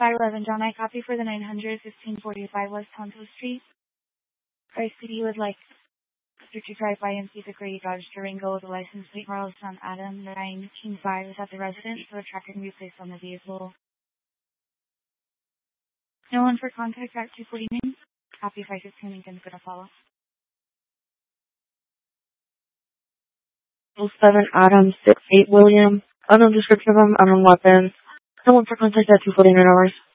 511 John I. Copy for the 900-1545 West Tonto Street. Christ City would like Mr. to try IMC the Grey Dodge Durango with a license plate Marlton Adam 995 is at the residence, so the tracker can be placed on the vehicle. No one for contact at 249. Copy 515 Lincoln's gonna follow. 07 Adam 68 William. Unknown description of him, unknown weapons. Someone for contact at 249 hours.